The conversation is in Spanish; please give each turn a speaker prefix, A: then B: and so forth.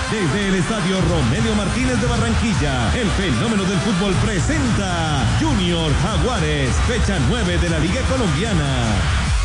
A: Desde el estadio Romelio Martínez de Barranquilla, el fenómeno del fútbol presenta Junior Jaguares, fecha 9 de la Liga Colombiana.